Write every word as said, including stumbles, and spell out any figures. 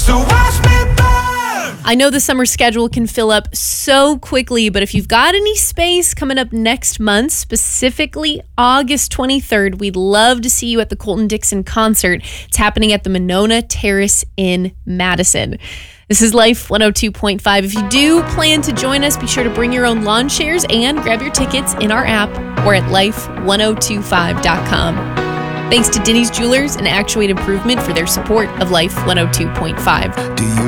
So watch me burn. I know the summer schedule can fill up so quickly, but if you've got any space coming up next month, specifically August twenty-third, we'd love to see you at the Colton Dixon concert. It's happening at the Monona Terrace in Madison. This is Life one oh two point five. If you do plan to join us, be sure to bring your own lawn chairs and grab your tickets in our app or at life one oh two five dot com. Thanks to Denny's Jewelers and Actuate Improvement for their support of Life one oh two point five. Do you